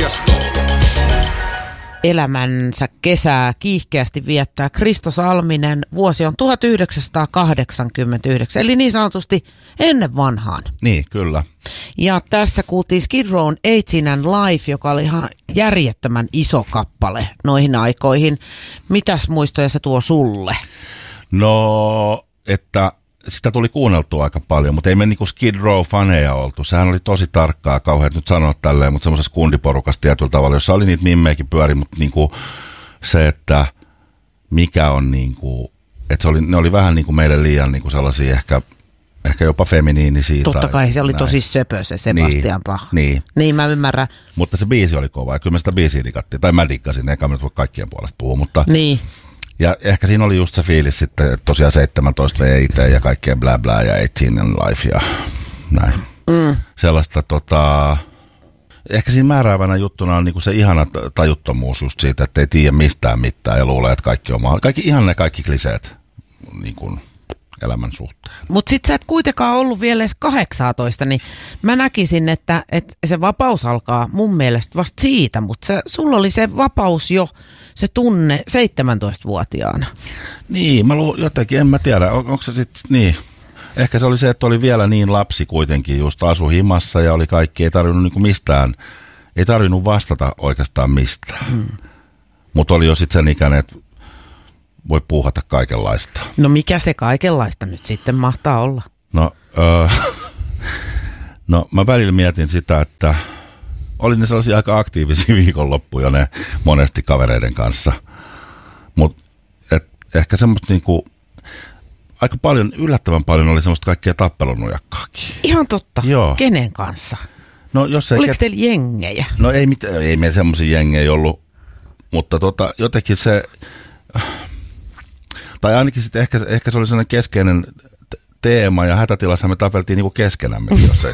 Podcast. Elämänsä kesää kiihkeästi viettää Kristo Salminen. Vuosi on 1989, eli niin sanotusti ennen vanhaan. Niin, kyllä. Ja tässä kuultiin Skid Rown 18 and Life, joka oli ihan järjettömän iso kappale noihin aikoihin. Mitäs muistoja se tuo sulle? No, että sitä tuli kuunneltua aika paljon, mutta ei me niinku Skid Row-faneja oltu. Sehän oli tosi tarkkaa, kauheat nyt sanoa tälleen, mutta semmoisessa kundiporukassa tietyllä tavalla, jossa oli niitä mimmeikin pyöri, mutta niinku se, että mikä on niinku, että ne oli vähän niinku meille liian niinku sellaisia ehkä jopa feminiinisiä. Totta kai se oli näin. Tosi söpö se Sebastian Bach. Niin, mä ymmärrän. Mutta se biisi oli kova ja kyllä me sitä biisiä digattiin, tai mä diggasin, eikä mä nyt voi kaikkien puolesta puhua, mutta... Niin. Ja ehkä siinä oli just se fiilis sitten, että tosiaan 17 VIT ja kaikkea bla bla ja 18 and Life ja näin. Sellaista ehkä siinä määräävänä juttuna on niinku se ihana tajuttomuus just siitä, että ei tiedä mistään mitään ja luulee, että kaikki on mahdollista. Ihan ne kaikki kliseet niinku elämän suhteen. Mutta sit sä et kuitenkaan ollut vielä edes 18, niin mä näkisin, että se vapaus alkaa mun mielestä vasta siitä, mutta sulla oli se vapaus jo, se tunne 17-vuotiaana. Niin, jotenkin, en mä tiedä, onko se sitten niin. Ehkä se oli se, että oli vielä niin lapsi kuitenkin, just asu himassa ja oli kaikki, ei tarvinnut niinku mistään, ei tarvinnut vastata oikeastaan mistään. Mutta oli jo sitten sen ikäinen, että voi puuhata kaikenlaista. No mikä se kaikenlaista nyt sitten mahtaa olla? No mä välillä mietin sitä, että oli ne sellaisia aika aktiivisia viikonloppuja ne monesti kavereiden kanssa. Mutta ehkä semmoista niinku, aika paljon, yllättävän paljon oli semmoista kaikkea tappelunujakkaakin. Ihan totta. Joo. Kenen kanssa? No, jos ei oliko teillä jengejä? No ei meillä semmoisia jengejä ollut, mutta jotenkin se... Tai ainakin sitten ehkä se oli sellainen keskeinen teema ja hätätilassa me tapeltiin niinku keskenämme,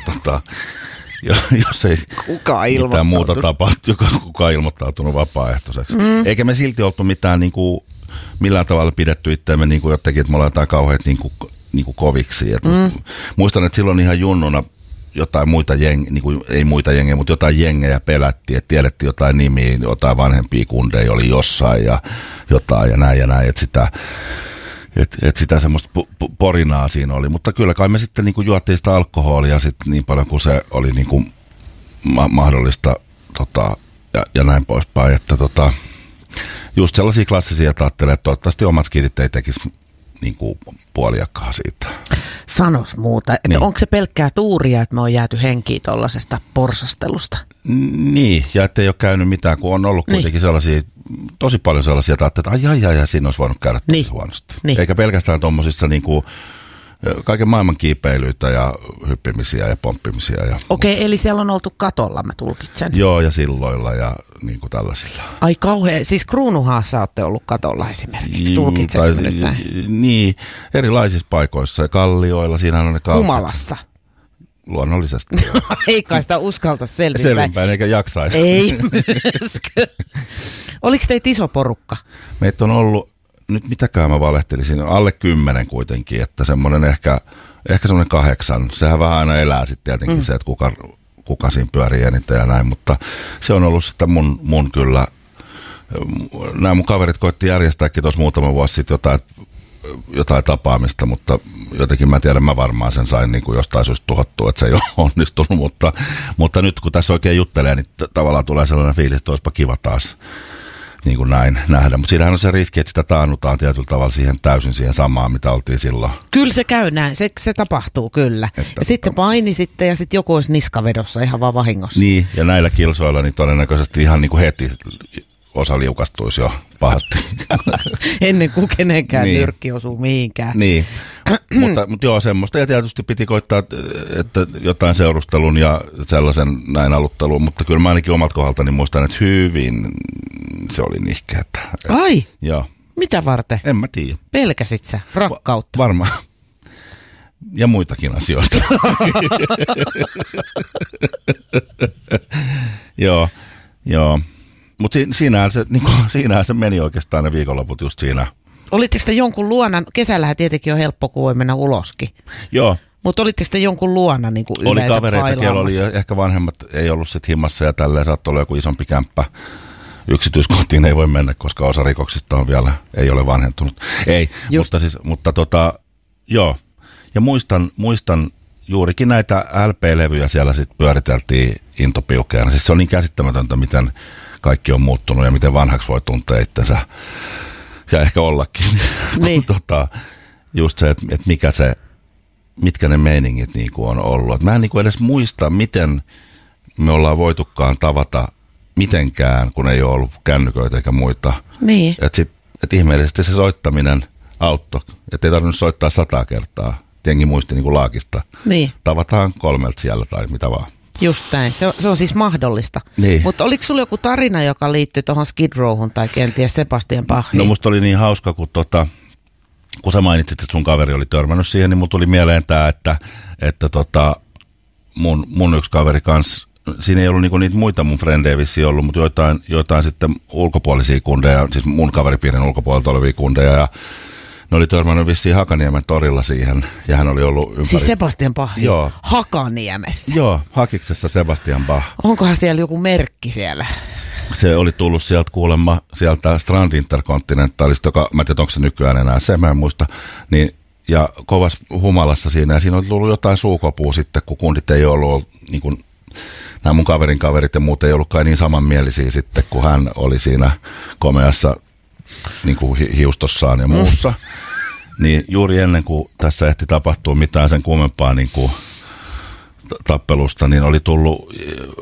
jos ei mitään muuta tapahtu, kukaan ilmoittautunut vapaaehtoiseksi. Eikä me silti oltu mitään niinku, millään tavalla pidetty itseämme niinku jotenkin, että me ollaan jotain kauheat niinku koviksi. Muistan, että silloin ihan junnuna jotain muita ei muita jengejä, mutta jotain jengejä pelättiin, että tiedettiin jotain nimiä, jotain vanhempia kundeja oli jossain ja jotain ja näin, että sitä semmoista porinaa siinä oli, mutta kyllä kai me sitten niinku juottiin sitä alkoholia sitten niin paljon kuin se oli niinku mahdollista ja näin poispäin, että just sellaisia klassisia, että ajattelee, että toivottavasti omat skidit ei tekisi niinku puoliakaan siitä. Sanos muuta, että niin. Onko se pelkkää tuuria, että me on jääty henkiin tuollaisesta porsastelusta? Niin, ja ettei ole käynyt mitään, kun on ollut kuitenkin sellaisia, tosi paljon sellaisia, että ai, siinä olisi voinut käydä tosi huonosti. Niin. Eikä pelkästään tuommoisissa niinku kaiken maailman kiipeilyitä ja hyppimisiä ja pomppimisia. Okei, eli siellä on oltu katolla, mä tulkitsen. Joo, ja silloilla ja niin kuin tällaisilla. Ai kauhean, siis Kruunuhaassa olette ollut katolla esimerkiksi, tulkitsenko nyt näin? Niin, erilaisissa paikoissa ja kallioilla, siinähän on ne kaukset. Humalassa. Luonnollisesti. Ei kai sitä uskalta selvinpäin eikä jaksaisi. Ei myöskään. Oliko teitä iso porukka? Meitä on ollut, nyt mitäkään mä valehtelisin, alle 10 kuitenkin, että semmoinen ehkä semmoinen 8. Sehän vähän aina elää sitten tietenkin se, että kuka siinä pyörii eniten ja näin, mutta se on ollut sitä mun kyllä, nämä mun kaverit koitti järjestääkin tuossa muutama vuosi sitten jotain tapaamista, mutta jotenkin mä tiedän, mä varmaan sen sain niin kuin jostain syystä tuhottua, että se ei ole onnistunut, mutta nyt kun tässä oikein juttelee, niin tavallaan tulee sellainen fiilis, että olisipa kiva taas niin kuin näin nähdä. Mutta siinähän on se riski, että sitä taannutaan tietyllä tavalla täysin siihen samaan, mitä oltiin silloin. Kyllä se käy näin, se tapahtuu kyllä. Että ja sitten paini sitten ja sitten joku olisi niskavedossa ihan vaan vahingossa. Niin, ja näillä kilsoilla niin todennäköisesti ihan niin kuin heti osa liukastuisi jo pahasti. Ennen kuin kenenkään nyrkki osuu mihinkään. Niin, mutta joo semmoista. Ja tietysti piti koittaa, että jotain seurustelun ja sellaisen näin aluttelun, mutta kyllä mä ainakin omalta kohdaltani muistan, että hyvin se oli nihkeä. Ai? Joo. Mitä varten? En mä tiedä. Pelkäsit sä rakkautta? Varmaan. Ja muitakin asioita. Joo. Mutta siinähän se meni oikeastaan ne viikonloput just siinä. Olitteko te jonkun luona? Kesällähän tietenkin on helppo, kun voi mennä uloskin. Joo, Mutta olitte sitten jonkun luona niin kuin oli yleensä kavereita, kello oli ehkä vanhemmat, ei ollut sitten himmassa ja tälleen, saattoi olla joku isompi kämppä. Yksityiskotiin ei voi mennä, koska osa rikoksista on vielä, ei ole vanhentunut. Ei, mutta joo. Ja muistan juurikin näitä LP-levyjä siellä sitten pyöriteltiin intopiukeena. Siis se on niin käsittämätöntä, miten kaikki on muuttunut ja miten vanhaksi voi tuntea itsensä. Ja ehkä ollakin. Niin. Just se, että mitkä ne meiningit niinku on ollut. Et mä en niinku edes muista, miten me ollaan voitukaan tavata mitenkään, kun ei ole ollut kännyköitä eikä muita. Niin. Että ihmeellisesti se soittaminen auttoi. Että ei tarvinnut soittaa 100 kertaa. Jengi muisti niinku laakista. Niin. Tavataan 3 siellä tai mitä vaan. Just näin. Se on siis mahdollista. Niin. Mutta oliko sulla joku tarina, joka liittyy tuohon Skid Rowhun tai kenties Sebastian Bachiin? No musta oli niin hauska, kun sä mainitsit, että sun kaveri oli törmännyt siihen, niin mulla tuli mieleen tää, että mun yksi kaveri kanssa, siinä ei ollut niinku niitä muita mun frendejä vissiin ollut, mutta joitain sitten ulkopuolisia kundeja, siis mun kaveripiirin ulkopuolelta olevia kundeja, ja ne oli törmännyt vissiin Hakaniemen torilla siihen, ja hän oli ollut ympäri. Siis Sebastian Bach? Joo. Hakaniemessä? Joo, Hakiksessa Sebastian Bach. Onkohan siellä joku merkki siellä? Se oli tullut sieltä Strand Intercontinentalista, joka, mä en tiedä, onko se nykyään enää, se mä en muista, niin, ja kovas humalassa siinä, ja siinä oli tullut jotain suukopua sitten, kun kundit ei ollut, niin kuin, nämä mun kaverin kaverit ja muut ei ollutkaan niin samanmielisiä sitten, kun hän oli siinä komeassa niin kuin hiustossaan ja muussa. Niin juuri ennen kuin tässä ehti tapahtua mitään sen kummempaa niin kuin tappelusta, niin oli tullut